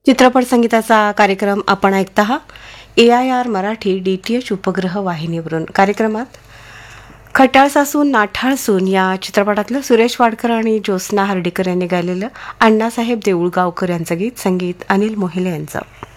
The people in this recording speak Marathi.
चित्रपट संगीताचा कार्यक्रम आपण ऐकत आहात AIR मराठी DTH उपग्रह वाहिनीवरून. कार्यक्रमात खट्याळ सासून नाठाळ सून या चित्रपटातलं सुरेश वाडकर आणि ज्योत्स्ना हर्डीकर यांनी गायलेलं अण्णासाहेब देऊळगावकर यांचं गीत, संगीत अनिल मोहिले यांचं.